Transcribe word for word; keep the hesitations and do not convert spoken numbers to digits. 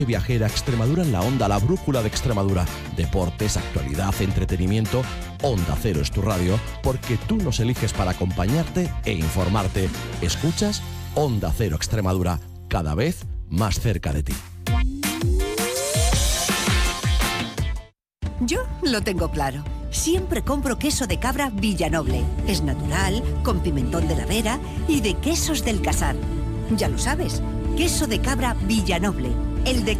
Viajera Extremadura en la Onda, la brújula de Extremadura. Deportes, actualidad, entretenimiento. Onda Cero es tu radio, porque tú nos eliges para acompañarte e informarte. Escuchas Onda Cero Extremadura, cada vez más cerca de ti. Yo lo tengo claro. Siempre compro queso de cabra Villanoble. Es natural, con pimentón de la Vera y de quesos del Casar. Ya lo sabes, queso de cabra Villanoble. El de